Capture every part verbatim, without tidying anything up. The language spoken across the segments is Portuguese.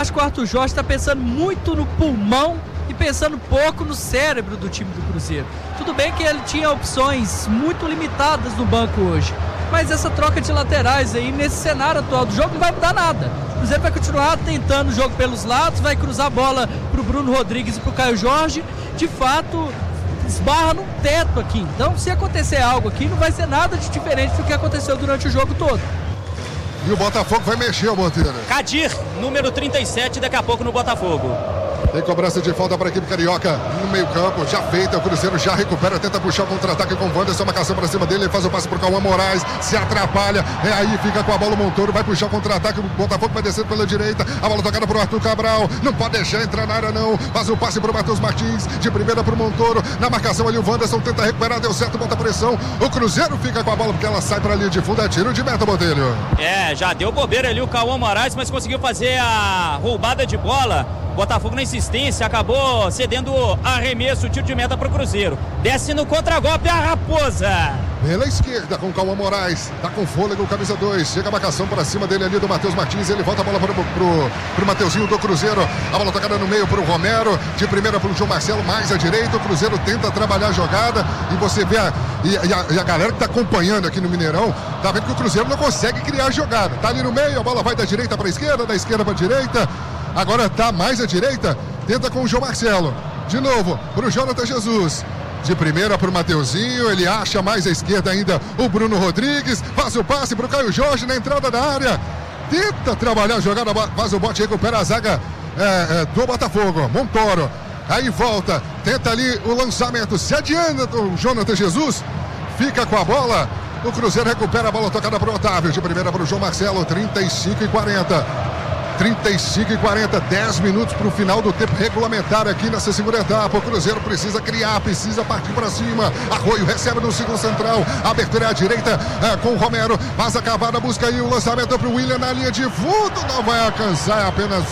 Acho que o Arthur Jorge está pensando muito no pulmão e pensando pouco no cérebro do time do Cruzeiro. Tudo bem que ele tinha opções muito limitadas no banco hoje, mas essa troca de laterais aí, nesse cenário atual do jogo, não vai mudar nada. O Cruzeiro vai continuar tentando o jogo pelos lados, vai cruzar a bola pro Bruno Rodrigues e pro Caio Jorge. De fato, esbarra num teto aqui. Então, se acontecer algo aqui, não vai ser nada de diferente do que aconteceu durante o jogo todo. E o Botafogo vai mexer, o Monteiro. Kadir, número trinta e sete, daqui a pouco no Botafogo. Tem cobrança de falta para a equipe carioca no meio campo, já feita, o Cruzeiro já recupera, tenta puxar o contra-ataque com o Wanderson, marcação para cima dele, ele faz o passe para o Cauã Moraes, se atrapalha, é aí, fica com a bola o Montoro, vai puxar o contra-ataque, o Botafogo vai descer pela direita, a bola tocada para o Arthur Cabral, não pode deixar entrar na área não, faz o passe para o Matheus Martins, de primeira para o Montoro, na marcação ali o Wanderson tenta recuperar, deu certo, bota pressão, o Cruzeiro fica com a bola porque ela sai para a linha de fundo, é tiro de meta, Botelho. É, já deu bobeira ali o Cauã Moraes, mas conseguiu fazer a roubada de bola. Botafogo na insistência, acabou cedendo arremesso, tiro de meta para o Cruzeiro. Desce no contragolpe a Raposa. Pela esquerda com o Cauã Moraes, tá com fôlego, camisa dois, chega a marcação para cima dele ali do Matheus Martins, ele volta a bola pro, pro, pro Mateuzinho do Cruzeiro, a bola tocada no meio pro Romero, de primeira pro João Marcelo, mais à direita, o Cruzeiro tenta trabalhar a jogada, e você vê a, e, e, a, e a galera que tá acompanhando aqui no Mineirão, tá vendo que o Cruzeiro não consegue criar a jogada, tá ali no meio, a bola vai da direita para a esquerda, da esquerda para a direita, agora tá mais à direita, tenta com o João Marcelo, de novo pro Jonathan Jesus, de primeira pro Mateuzinho, ele acha mais à esquerda ainda o Bruno Rodrigues, faz o passe pro Caio Jorge na entrada da área, tenta trabalhar a jogada, faz o bote, recupera a zaga é, é, do Botafogo, Montoro, aí volta, tenta ali o lançamento, se adianta o Jonathan Jesus, fica com a bola, o Cruzeiro recupera a bola tocada pro Otávio, de primeira pro João Marcelo, trinta e cinco e quarenta. trinta e cinco e quarenta, dez minutos para o final do tempo regulamentar aqui nessa segunda etapa. O Cruzeiro precisa criar, precisa partir para cima. Arroio recebe no ciclo central. Abertura à direita é, com o Romero. Faz a cavada, busca aí o lançamento para o William na linha de fundo. Não vai alcançar, é apenas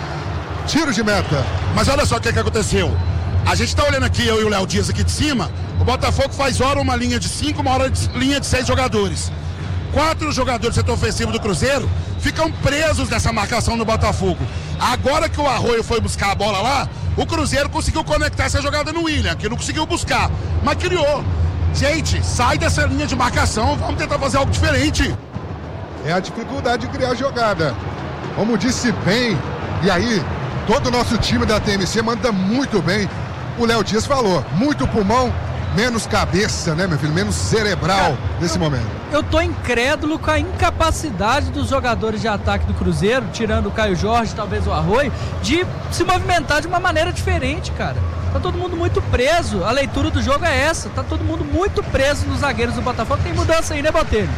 tiro de meta. Mas olha só o que, que aconteceu. A gente está olhando aqui, eu e o Léo Dias aqui de cima. O Botafogo faz hora uma linha de cinco, uma hora de linha de seis jogadores. Quatro jogadores do setor ofensivo do Cruzeiro ficam presos nessa marcação no Botafogo. Agora que o Arroio foi buscar a bola lá, o Cruzeiro conseguiu conectar essa jogada no William, que não conseguiu buscar, mas criou. Gente, sai dessa linha de marcação, vamos tentar fazer algo diferente. É a dificuldade de criar jogada. Como disse bem, e aí, todo o nosso time da T M C manda muito bem. O Léo Dias falou, muito pulmão, menos cabeça, né, meu filho? Menos cerebral nesse momento. Eu tô incrédulo com a incapacidade dos jogadores de ataque do Cruzeiro, tirando o Caio Jorge, talvez o Arroio, de se movimentar de uma maneira diferente, cara. Tá todo mundo muito preso. A leitura do jogo é essa. Tá todo mundo muito preso nos zagueiros do Botafogo. Tem mudança aí, né, Botelho?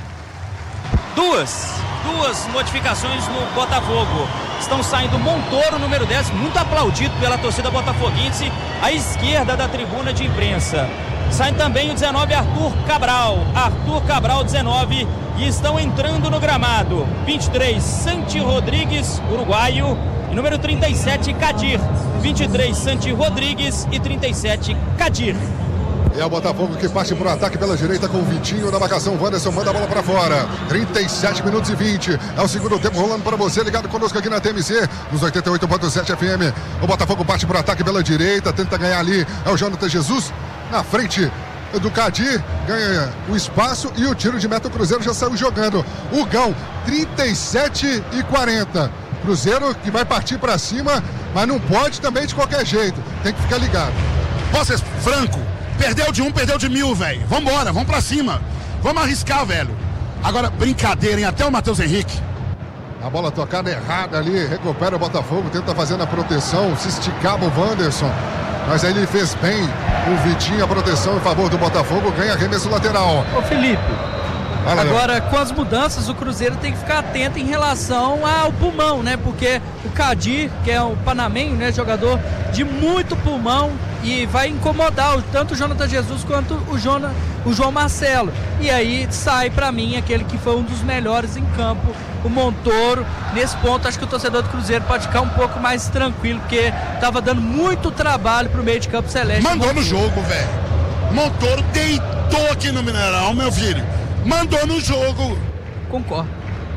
Duas. Duas modificações no Botafogo. Estão saindo Montoro, número dez, muito aplaudido pela torcida botafoguense, à esquerda da tribuna de imprensa. Sai também o dezenove, Arthur Cabral. Arthur Cabral, dezenove. E estão entrando no gramado. vinte e três, Santi Rodrigues, uruguaio. E número trinta e sete, Kadir. vinte e três, Santi Rodrigues. E trinta e sete, Kadir. É o Botafogo que parte para o ataque pela direita com o Vitinho na marcação. Wanderson manda a bola para fora. trinta e sete minutos e vinte. É o segundo tempo rolando para você, ligado conosco aqui na T M C, nos oitenta e oito ponto sete F M. O Botafogo parte para o ataque pela direita, tenta ganhar ali. É o Jonathan Jesus na frente do Kadir, ganha o espaço e o tiro de meta. O Cruzeiro já saiu jogando. O Gão, trinta e sete e quarenta. Cruzeiro que vai partir para cima, mas não pode também de qualquer jeito. Tem que ficar ligado. Posso ser franco? Perdeu de um, perdeu de mil, velho. Vambora, vamos pra cima. Vamos arriscar, velho. Agora, brincadeira, hein? Até o Matheus Henrique. A bola tocada errada ali, recupera o Botafogo, tenta fazer na proteção, se esticava o Wanderson. Mas aí ele fez bem o Vitinho, a proteção em favor do Botafogo, ganha arremesso lateral. Ô Felipe, Fala, agora com as mudanças o Cruzeiro tem que ficar atento em relação ao pulmão, né? Porque o Kadir, que é um panamenho, né? Jogador de muito pulmão, e vai incomodar tanto o Jonathan Jesus quanto o, Jona, o João Marcelo. E aí sai pra mim aquele que foi um dos melhores em campo, o Montoro. Nesse ponto acho que o torcedor do Cruzeiro pode ficar um pouco mais tranquilo, porque tava dando muito trabalho pro meio de campo celeste. Mandou no jogo, velho. Montoro deitou aqui no Mineirão, meu filho. Mandou no jogo. Concordo.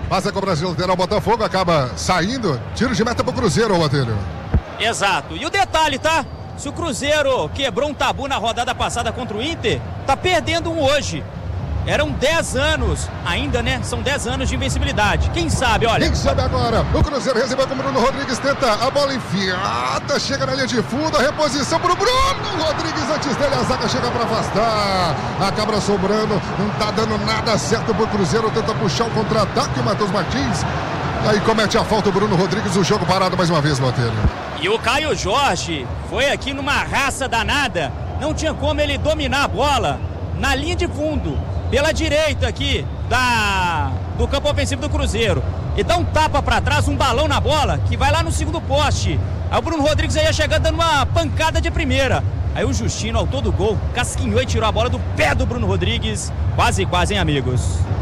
Passa com o Brasil lateral, Botafogo acaba saindo. Tiro de meta pro Cruzeiro, Botelho. Exato. E o detalhe, tá? Se o Cruzeiro quebrou um tabu na rodada passada contra o Inter, tá perdendo um hoje. Eram dez anos, ainda, né? São dez anos de invencibilidade. Quem sabe, olha. Quem sabe agora? O Cruzeiro recebeu com o Bruno Rodrigues, tenta a bola enfiada, chega na linha de fundo, a reposição pro Bruno Rodrigues, antes dele a zaga chega para afastar. A cabra sobrando, não tá dando nada certo pro Cruzeiro, tenta puxar o contra-ataque, o Matheus Martins. Aí comete a falta o Bruno Rodrigues, o jogo parado mais uma vez, Botelho. E o Caio Jorge foi aqui numa raça danada, não tinha como ele dominar a bola na linha de fundo. Pela direita aqui da, do campo ofensivo do Cruzeiro. E dá um tapa para trás, um balão na bola, que vai lá no segundo poste. Aí o Bruno Rodrigues aí ia chegando dando uma pancada de primeira. Aí o Justino, autor do gol, casquinhou e tirou a bola do pé do Bruno Rodrigues. Quase, quase, hein, amigos?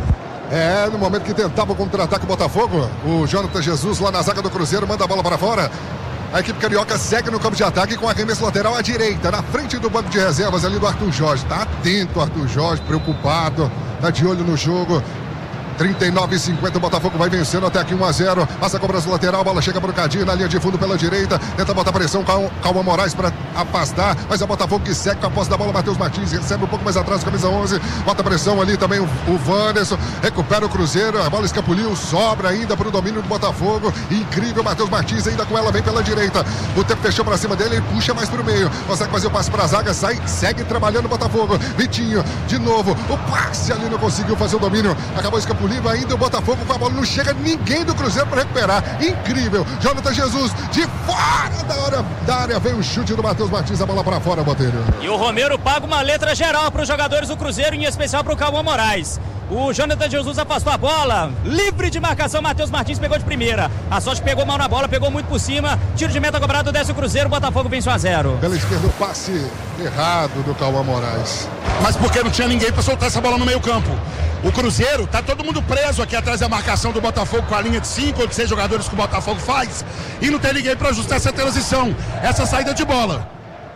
É, no momento que tentava o contra-ataque o Botafogo, o Jonathan Jesus lá na zaga do Cruzeiro manda a bola para fora. A equipe carioca segue no campo de ataque com arremesso lateral à direita, na frente do banco de reservas ali do Arthur Jorge. Tá atento, Arthur Jorge, preocupado, tá de olho no jogo. trinta e nove e cinquenta, o Botafogo vai vencendo até aqui um a zero. Passa a cobrança lateral, a bola chega para o Cadinho na linha de fundo pela direita. Tenta botar pressão, Calma Moraes para afastar. Mas é o Botafogo que segue com a posse da bola. Matheus Martins recebe um pouco mais atrás, camisa onze. Bota pressão ali também o, o Wanderson. Recupera o Cruzeiro, a bola escapuliu, sobra ainda para o domínio do Botafogo. Incrível, Matheus Martins ainda com ela, vem pela direita. O tempo fechou para cima dele, ele puxa mais para o meio. Consegue fazer o passe para a zaga, sai, segue trabalhando o Botafogo. Vitinho, de novo, o passe ali não conseguiu fazer o domínio. Acabou escapulindo. Ainda o Botafogo com a bola, não chega ninguém do Cruzeiro para recuperar. Incrível, Jonathan Jesus de fora da área, da área vem o chute do Matheus Martins, a bola para fora, Botelho. E o Romero paga uma letra geral para os jogadores do Cruzeiro, em especial para o Calma Moraes. O Jonathan Jesus afastou a bola, livre de marcação, Matheus Martins pegou de primeira. A sorte pegou mal na bola, pegou muito por cima. Tiro de meta cobrado, desce o Cruzeiro, Botafogo vence um a zero. Pela esquerda o passe errado do Calma Moraes. Mas porque não tinha ninguém para soltar essa bola no meio campo. O Cruzeiro, tá todo mundo preso aqui atrás da marcação do Botafogo com a linha de cinco ou de seis jogadores que o Botafogo faz. E não tem ninguém para ajustar essa transição, essa saída de bola.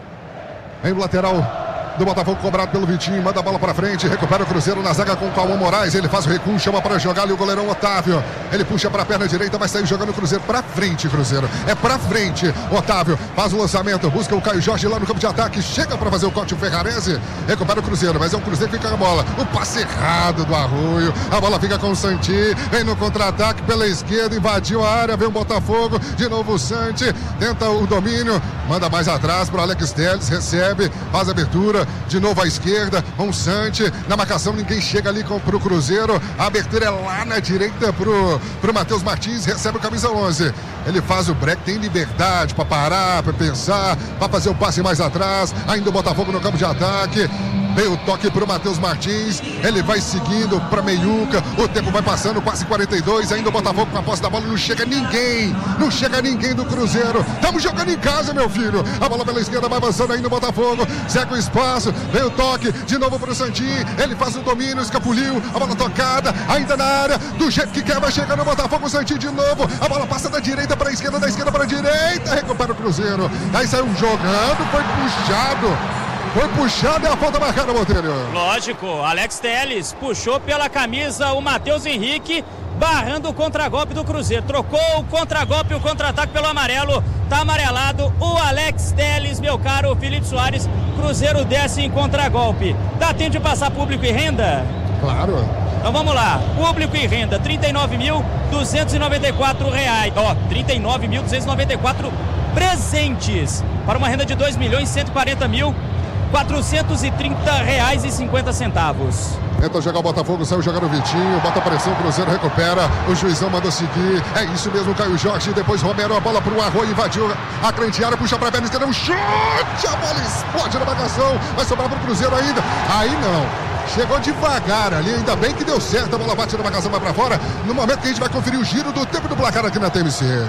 Em lateral do Botafogo cobrado pelo Vitinho, manda a bola para frente, recupera o Cruzeiro na zaga com o Calma Moraes, ele faz o recuo, chama para jogar ali o goleirão Otávio, ele puxa para a perna direita, vai sair jogando o Cruzeiro para frente, Cruzeiro, é para frente, Otávio faz o lançamento, busca o Caio Jorge lá no campo de ataque, chega para fazer o corte o Ferrarese, recupera o Cruzeiro, mas é o Cruzeiro que fica com a bola, o passe errado do Arroio, a bola fica com o Santi, vem no contra-ataque pela esquerda, invadiu a área, vem o Botafogo, de novo o Santi, tenta o domínio, manda mais atrás para o Alex Telles, recebe, faz a abertura, de novo à esquerda, um Santi, na marcação ninguém chega ali com, pro Cruzeiro, a abertura é lá na direita pro, pro Matheus Martins, recebe o camisa onze, ele faz o break, tem liberdade para parar, para pensar, para fazer o passe mais atrás, ainda o Botafogo no campo de ataque, veio o toque pro Matheus Martins, ele vai seguindo pra meiuca, o tempo vai passando, quase quarenta e dois, ainda o Botafogo com a posse da bola, não chega ninguém, não chega ninguém do Cruzeiro, estamos jogando em casa, meu filho, a bola pela esquerda vai avançando ainda o Botafogo, segue o espaço, vem o toque, de novo pro Santinho, ele faz o domínio, escapuliu, a bola tocada, ainda na área, do jeito que quer, vai chegando o Botafogo, o Santinho de novo, a bola passa da direita pra esquerda, da esquerda pra direita, recupera o Cruzeiro, aí saiu jogando, foi puxado, foi puxado e a falta marcada, Botelho. Lógico, Alex Telles puxou pela camisa o Matheus Henrique, barrando o contragolpe do Cruzeiro. Trocou o contragolpe e o contra-ataque pelo amarelo. Tá amarelado o Alex Telles, meu caro Felipe Soares. Cruzeiro desce em contragolpe. Dá tempo de passar público e renda? Claro. Então vamos lá, público e renda, trinta e nove mil duzentos e noventa e quatro reais. Ó, trinta e nove mil duzentos e noventa e quatro presentes. Para uma renda de dois milhões cento e quarenta mil quatrocentos e trinta reais e cinquenta centavos. Tenta jogar o Botafogo, saiu jogando o Vitinho, bota pressão, o Cruzeiro recupera, o juizão mandou seguir, é isso mesmo, Caio Jorge, depois Romero, a bola pro Arroio, invadiu a grande área, puxa pra perna esquerda, um chute, a bola explode na marcação, vai sobrar pro Cruzeiro ainda, aí não. Chegou devagar ali, ainda bem que deu certo, a bola bate na marcação, vai pra fora, no momento que a gente vai conferir o giro do tempo do placar aqui na T M C.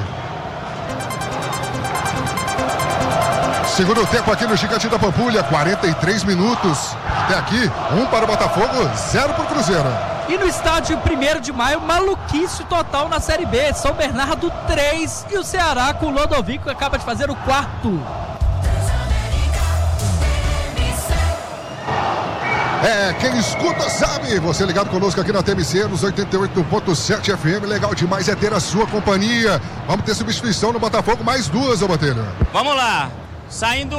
Segundo tempo aqui no Gigante da Pampulha, quarenta e três minutos. Até aqui, um para o Botafogo, zero para o Cruzeiro. E no estádio primeiro de maio, maluquice total na Série B. São Bernardo três e o Ceará com o Lodovico acaba de fazer o quarto. É, quem escuta sabe. Você ligado conosco aqui na T M C nos oitenta e oito ponto sete F M. Legal demais é ter a sua companhia. Vamos ter substituição no Botafogo, mais duas, ô Botelho. Vamos lá. Saindo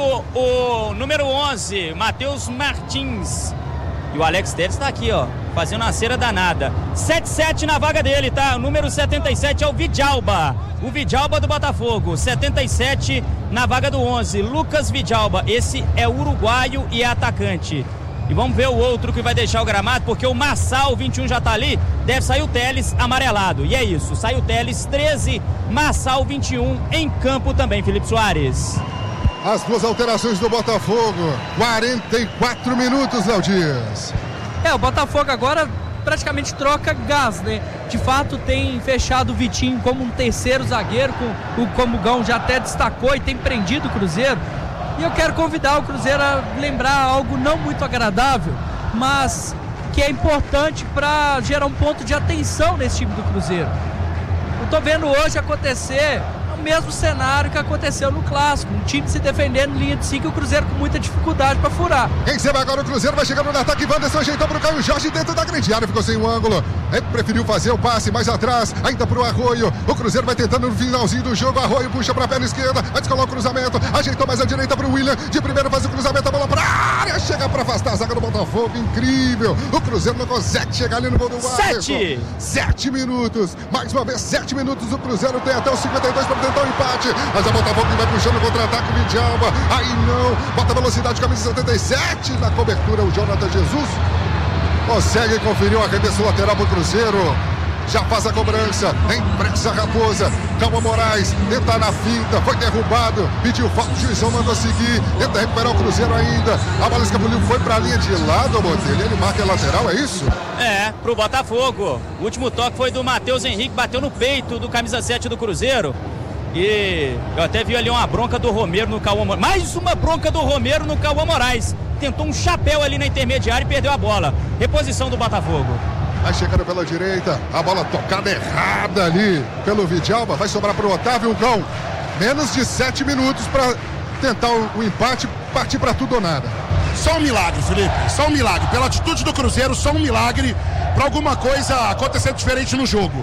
o número onze, Matheus Martins. E o Alex Telles tá aqui, ó, fazendo uma cera danada. setenta e sete na vaga dele, tá? O número setenta e sete é o Vidalba. O Vidalba do Botafogo. setenta e sete na vaga do onze. Lucas Vidalba. Esse é uruguaio e é atacante. E vamos ver o outro que vai deixar o gramado, porque o Marçal, vinte e um, já tá ali. Deve sair o Telles amarelado. E é isso, sai o Telles, treze, Marçal, vinte e um, em campo também, Felipe Soares. As duas alterações do Botafogo. quarenta e quatro minutos, Léo Dias. É, o Botafogo agora praticamente troca gás, né? De fato tem fechado o Vitinho como um terceiro zagueiro, com, o, como o Gão já até destacou e tem prendido o Cruzeiro. E eu quero convidar o Cruzeiro a lembrar algo não muito agradável, mas que é importante para gerar um ponto de atenção nesse time do Cruzeiro. Eu tô vendo hoje acontecer o mesmo cenário que aconteceu no Clássico, um time se defendendo em linha de cinco e o Cruzeiro com muita dificuldade para furar. Quem sabe agora o Cruzeiro vai chegando no ataque. Wanderson ajeitou para o Caio Jorge dentro da grande área, ficou sem o ângulo. Ele preferiu fazer o passe mais atrás, ainda para o Arroio. O Cruzeiro vai tentando no finalzinho do jogo. Arroio puxa para a perna esquerda, vai descolar o cruzamento, ajeitou mais à direita para o William. De primeiro faz o cruzamento, a bola para a área, chega para afastar a zaga do Botafogo. Incrível! O Cruzeiro não consegue chegar ali no gol do Wanderson. Sete! Sete minutos, mais uma vez, sete minutos. O Cruzeiro tem até os cinquenta e dois para tentar o empate. Mas a Botafogo vai puxando o contra-ataque, Vidalba. Aí não, bota velocidade, camisa setenta e sete na cobertura, o Jonathan Jesus. Consegue conferir o arremesso lateral pro Cruzeiro. Já faz a cobrança, tem pressa Raposa. Calma Moraes, tenta na finta, foi derrubado, pediu falta, o juizão mandou seguir, tenta recuperar o Cruzeiro ainda. A bola escapuliu, foi pra linha de lado, Botelho. Ele marca a lateral, é isso? É, pro Botafogo. O último toque foi do Matheus Henrique, bateu no peito do camisa sete do Cruzeiro. E eu até vi ali uma bronca do Romero no Cauã Moraes. Mais uma bronca do Romero no Cauã Moraes. Tentou um chapéu ali na intermediária e perdeu a bola. Reposição do Botafogo. Vai chegando pela direita, a bola tocada errada ali pelo Vidalba. Vai sobrar para o Otávio Gão. Menos de sete minutos para tentar o, o empate, partir para tudo ou nada. Só um milagre, Felipe, só um milagre. Pela atitude do Cruzeiro, só um milagre para alguma coisa acontecer diferente no jogo.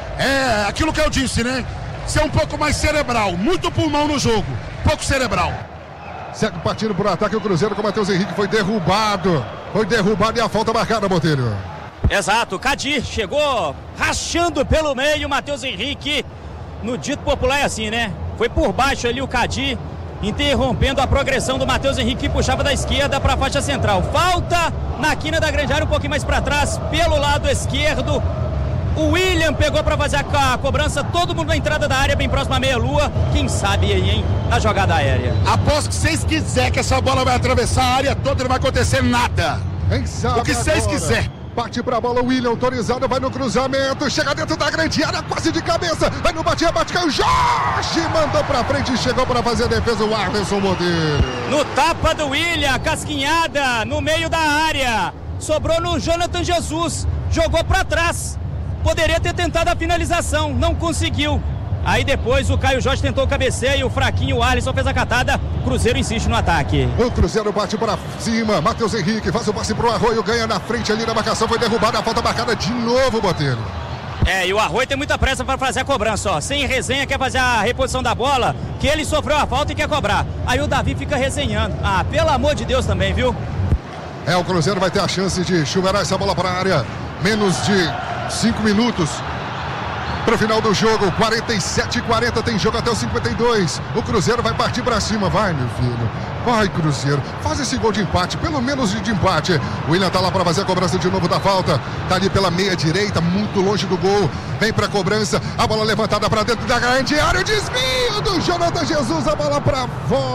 É aquilo que eu disse, né? Ser um pouco mais cerebral, muito pulmão no jogo, pouco cerebral. Segue partindo por ataque o Cruzeiro com o Matheus Henrique, foi derrubado, foi derrubado e a falta marcada, Botelho. Exato, Cadir chegou rachando pelo meio, Matheus Henrique, no dito popular é assim, né? Foi por baixo ali o Cadir, interrompendo a progressão do Matheus Henrique, que puxava da esquerda para a faixa central. Falta na quina da grande área, um pouquinho mais para trás, pelo lado esquerdo. O William pegou para fazer a, a cobrança, todo mundo na entrada da área, bem próximo à meia-lua. Quem sabe aí, hein, na jogada aérea. Aposto que vocês quiserem que essa bola vai atravessar a área toda, não vai acontecer nada. Quem sabe o que vocês quiserem. Parte pra bola, o William autorizado, vai no cruzamento, chega dentro da grande área, quase de cabeça, vai no bate-bate, caiu, Jorge mandou pra frente e chegou pra fazer a defesa, o Wanderson Monteiro. No tapa do William, casquinhada, no meio da área, sobrou no Jonathan Jesus, jogou pra trás. Poderia ter tentado a finalização, não conseguiu. Aí depois o Caio Jorge tentou o cabeceio, o fraquinho, o Alisson fez a catada. O Cruzeiro insiste no ataque. O Cruzeiro bate para cima, Matheus Henrique faz o passe pro Arroio, ganha na frente ali na marcação, foi derrubada, a falta marcada de novo, Botelho. É, e o Arroio tem muita pressa para fazer a cobrança, ó. Sem resenha, quer fazer a reposição da bola, que ele sofreu a falta e quer cobrar. Aí o Davi fica resenhando. Ah, pelo amor de Deus também, viu? É, o Cruzeiro vai ter a chance de chuverar essa bola para a área. Menos de cinco minutos para o final do jogo, quarenta e sete a quarenta, tem jogo até os cinquenta e dois. O Cruzeiro vai partir para cima, vai, meu filho. Vai, Cruzeiro, faz esse gol de empate, pelo menos de empate. O William tá lá para fazer a cobrança de novo da falta. Tá ali pela meia direita, muito longe do gol. Vem para a cobrança, a bola levantada para dentro da grande área, o desvio do Jonathan Jesus, a bola para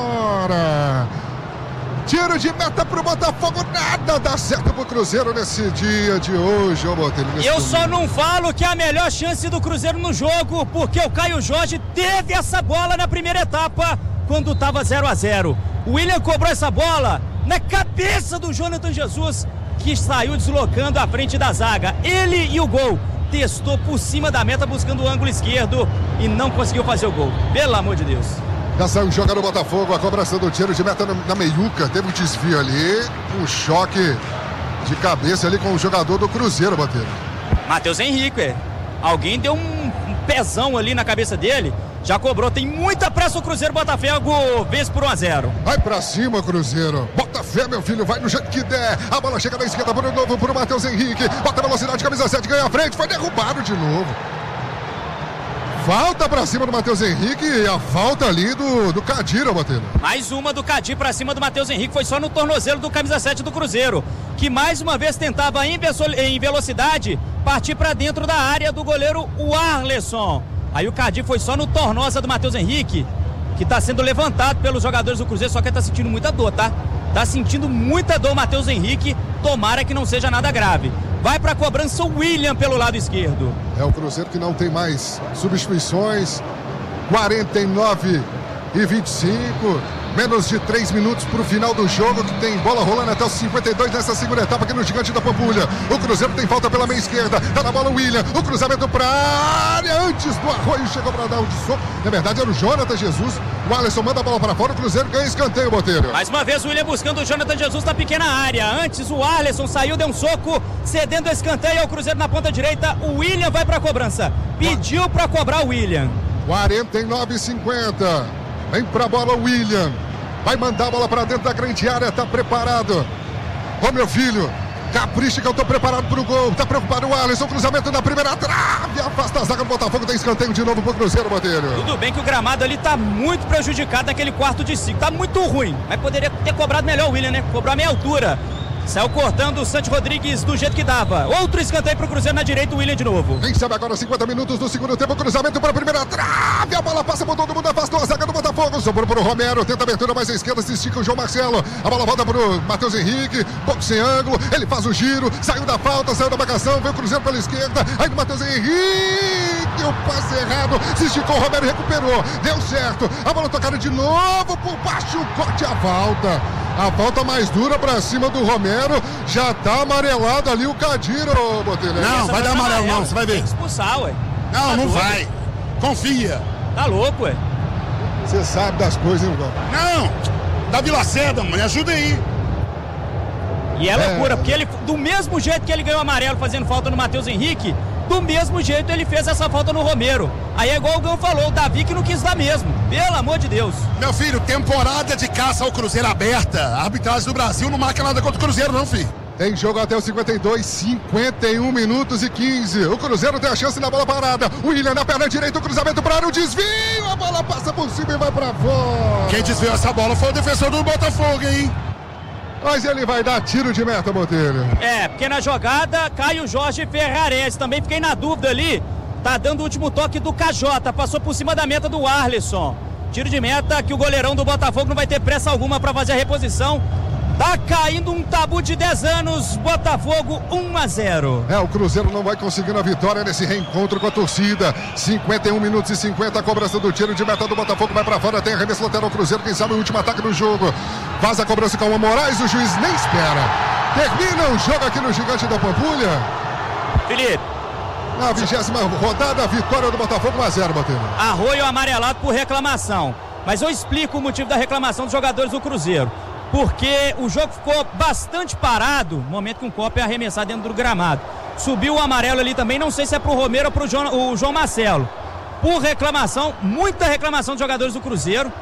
fora. Tiro de meta pro Botafogo, nada dá certo pro Cruzeiro nesse dia de hoje, ô Botelho. Eu domingo. Só não falo que é a melhor chance do Cruzeiro no jogo, porque o Caio Jorge teve essa bola na primeira etapa, quando tava zero a zero. O William cobrou essa bola na cabeça do Jonathan Jesus, que saiu deslocando à frente da zaga. Ele e o gol. Testou por cima da meta, buscando o ângulo esquerdo e não conseguiu fazer o gol. Pelo amor de Deus. Já saiu joga no Botafogo, a cobrança do tiro de meta na meiuca, teve um desvio ali, um choque de cabeça ali com o jogador do Cruzeiro, Botelho. Matheus Henrique, é. Alguém deu um, um pezão ali na cabeça dele, já cobrou. Tem muita pressa o Cruzeiro. Botafogo vence por um a zero. Vai pra cima, Cruzeiro. Bota fé, meu filho, vai no jeito que der. A bola chega na esquerda por novo pro Matheus Henrique. Bota velocidade, camisa sete, ganha a frente. Foi derrubado de novo. Falta pra cima do Matheus Henrique e a falta ali do, do Cadira, Botelho. Mais uma do Cadir pra cima do Matheus Henrique. Foi só no tornozelo do camisa sete do Cruzeiro, que mais uma vez tentava em velocidade partir pra dentro da área do goleiro Warleson. Aí o Cadir foi só no tornoza do Matheus Henrique, que tá sendo levantado pelos jogadores do Cruzeiro, só que tá sentindo muita dor, tá? Tá sentindo muita dor o Matheus Henrique. Tomara que não seja nada grave. Vai pra cobrança o William pelo lado esquerdo. É o Cruzeiro que não tem mais substituições. quarenta e nove e vinte e cinco. Menos de três minutos para o final do jogo, que tem bola rolando até os cinquenta e dois nessa segunda etapa aqui no Gigante da Pampulha. O Cruzeiro tem falta pela meia esquerda. Tá na bola o William. O cruzamento para área. Antes do Arroio chegou para dar o de soco. Na verdade era o Jonathan Jesus. O Alisson manda a bola para fora. O Cruzeiro ganha escanteio, Botelho. Mais uma vez o William buscando o Jonathan Jesus na pequena área. Antes o Alisson saiu, deu um soco, cedendo o escanteio ao Cruzeiro na ponta direita. O William vai para a cobrança. Pediu para cobrar o William. quarenta e nove e cinquenta. Vem pra bola o William. Vai mandar a bola pra dentro da grande área. Tá preparado. Ô meu filho, capricha que eu tô preparado pro gol. Tá preocupado o Alisson. Cruzamento na primeira trave. Afasta a zaga do Botafogo. Tem escanteio de novo pro Cruzeiro, Botelho. Tudo bem que o gramado ali tá muito prejudicado naquele quarto de cinco. Tá muito ruim. Mas poderia ter cobrado melhor o William, né? Cobrou a meia altura. Saiu cortando o Santos Rodrigues do jeito que dava. Outro escanteio pro Cruzeiro na direita, o William de novo. Quem sabe agora cinquenta minutos do segundo tempo. Cruzamento para a primeira trave. A bola passa por todo mundo. Afastou a zaga do Botafogo. Sobrou pro Romero. Tenta abertura mais à esquerda. Se estica o João Marcelo. A bola volta pro Matheus Henrique. Pouco sem ângulo. Ele faz o giro. Saiu da falta. Saiu da marcação. Veio o Cruzeiro pela esquerda. Aí do Matheus Henrique. O passe errado. Se esticou. O Romero recuperou. Deu certo. A bola tocada de novo. Por baixo. Corte a falta. A falta mais dura pra cima do Romero. Já tá amarelado ali o Cadiro, Botelho. Não, vai dar amarelo não, você vai ver. Tem que expulsar, ué. Não, tá não doido. vai. Confia. Tá louco, ué. Você sabe das coisas, hein, Gal? Não, da Vila Seda, mano, me ajuda aí. E é É. loucura, porque ele, do mesmo jeito que ele ganhou amarelo fazendo falta no Matheus Henrique, do mesmo jeito ele fez essa falta no Romero. Aí é igual o Gão falou, o Davi que não quis dar mesmo. Pelo amor de Deus. Meu filho, temporada de caça ao Cruzeiro aberta. A arbitragem do Brasil não marca nada contra o Cruzeiro, não, filho. Tem jogo até os cinquenta e dois, cinquenta e um minutos e quinze. O Cruzeiro tem a chance na bola parada. O William na perna direita, o cruzamento para área, o desvio. A bola passa por cima e vai pra fora. Quem desviou essa bola foi o defensor do Botafogo, hein? Mas ele vai dar tiro de meta, Botelho. É, porque na jogada cai o Jorge Ferrares. Também fiquei na dúvida ali. Tá dando o último toque do K J. Passou por cima da meta do Arlisson. Tiro de meta que o goleirão do Botafogo não vai ter pressa alguma para fazer a reposição. Tá caindo um tabu de dez anos. Botafogo um a zero. É, o Cruzeiro não vai conseguindo a vitória nesse reencontro com a torcida. cinquenta e um minutos e cinquenta. A cobrança do tiro de meta do Botafogo vai pra fora. Tem arremesso lateral Cruzeiro. Quem sabe o último ataque do jogo. Faz a cobrança com o Moraes. O juiz nem espera. Termina o jogo aqui no Gigante da Pampulha. Felipe, Na vigésima rodada, vitória do Botafogo um a zero, Botelho. Arroio amarelado por reclamação. Mas eu explico o motivo da reclamação dos jogadores do Cruzeiro. Porque o jogo ficou bastante parado no momento que um copo é arremessado dentro do gramado. Subiu o amarelo ali também, não sei se é pro Romero ou pro João, o João Marcelo. Por reclamação, muita reclamação dos jogadores do Cruzeiro.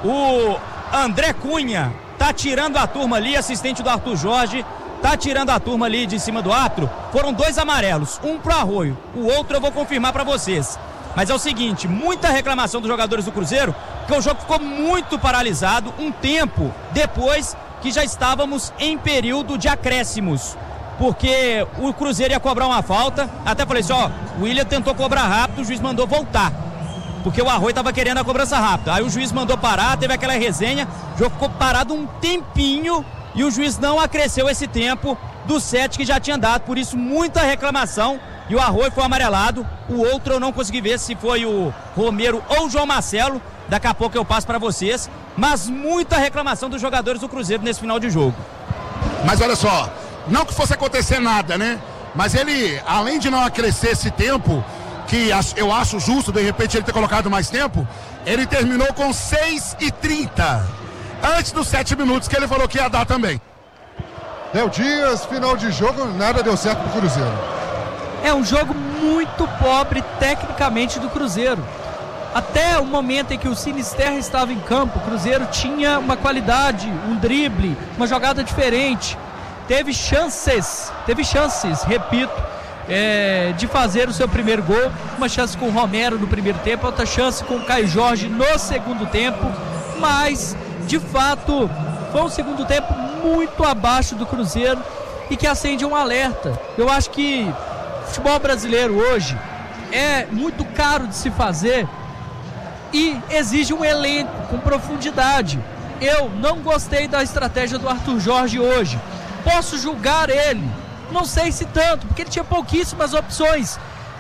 O André Cunha tá tirando a turma ali, assistente do Arthur Jorge, tá tirando a turma ali de cima do árbitro. Foram dois amarelos, um pro Arroio, o outro eu vou confirmar para vocês. Mas é o seguinte, muita reclamação dos jogadores do Cruzeiro, porque o jogo ficou muito paralisado um tempo depois que já estávamos em período de acréscimos. Porque o Cruzeiro ia cobrar uma falta, até falei assim, ó, o William tentou cobrar rápido, o juiz mandou voltar. Porque o Arroio estava querendo a cobrança rápida. Aí o juiz mandou parar, teve aquela resenha, o jogo ficou parado um tempinho e o juiz não acresceu esse tempo do set que já tinha dado, por isso muita reclamação. E o Arroio foi amarelado, o outro eu não consegui ver se foi o Romero ou o João Marcelo, daqui a pouco eu passo para vocês, mas muita reclamação dos jogadores do Cruzeiro nesse final de jogo. Mas olha só, não que fosse acontecer nada, né? Mas ele, além de não acrescer esse tempo, que eu acho justo, de repente, ele ter colocado mais tempo, ele terminou com seis e trinta, antes dos sete minutos que ele falou que ia dar também. Léo Dias, final de jogo, nada deu certo pro Cruzeiro. É um jogo muito pobre tecnicamente do Cruzeiro. Até o momento em que o Sinisterra estava em campo, o Cruzeiro tinha uma qualidade, um drible, uma jogada diferente. Teve chances, teve chances, repito, é, de fazer o seu primeiro gol. Uma chance com o Romero no primeiro tempo, outra chance com o Caio Jorge no segundo tempo. Mas, de fato, foi um segundo tempo muito abaixo do Cruzeiro e que acende um alerta. Eu acho que o futebol brasileiro hoje é muito caro de se fazer e exige um elenco com profundidade. Eu não gostei da estratégia do Arthur Jorge hoje. Posso julgar ele? Não sei se tanto, porque ele tinha pouquíssimas opções.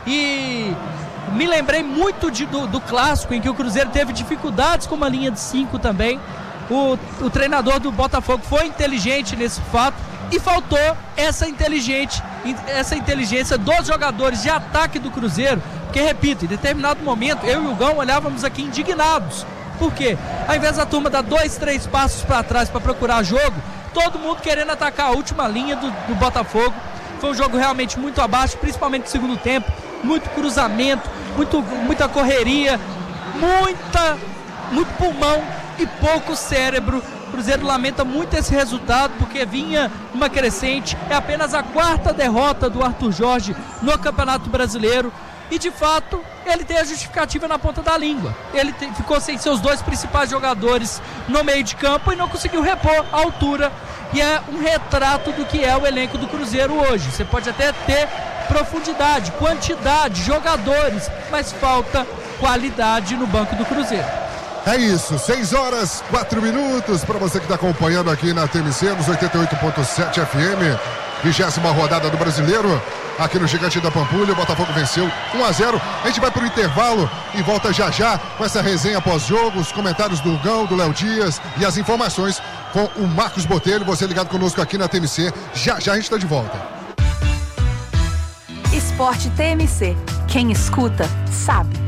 E me lembrei muito de, do, do clássico, em que o Cruzeiro teve dificuldades com uma linha de cinco também. O, o treinador do Botafogo foi inteligente nesse fato e faltou essa, inteligente, essa inteligência dos jogadores de ataque do Cruzeiro. Porque, repito, em determinado momento, eu e o Gão olhávamos aqui indignados. Por quê? Ao invés da turma dar dois, três passos para trás para procurar jogo, todo mundo querendo atacar a última linha do, do Botafogo. Foi um jogo realmente muito abaixo, principalmente no segundo tempo. Muito cruzamento, muito, muita correria, muita, muito pulmão e pouco cérebro. O Cruzeiro lamenta muito esse resultado, porque vinha uma crescente. É apenas a quarta derrota do Arthur Jorge no Campeonato Brasileiro. E, de fato, ele tem a justificativa na ponta da língua. Ele te, ficou sem seus dois principais jogadores no meio de campo e não conseguiu repor a altura. E é um retrato do que é o elenco do Cruzeiro hoje. Você pode até ter profundidade, quantidade, jogadores, mas falta qualidade no banco do Cruzeiro. É isso, seis horas, quatro minutos para você que está acompanhando aqui na T M C, nos oitenta e oito ponto sete F M, vigésima rodada do Brasileiro, aqui no Gigante da Pampulha. O Botafogo venceu um a zero. A gente vai para o intervalo e volta já já com essa resenha pós-jogo, os comentários do Gão, do Léo Dias e as informações com o Marcos Botelho. Você ligado conosco aqui na T M C, já já a gente está de volta. Esporte T M C, quem escuta sabe.